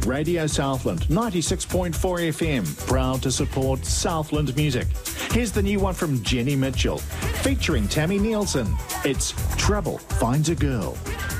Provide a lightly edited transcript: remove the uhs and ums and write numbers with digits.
Radio Southland, 96.4 FM, proud to support Southland music. Here's the new one from Jenny Mitchell, featuring Tammy Nielsen. It's Trouble Finds a Girl.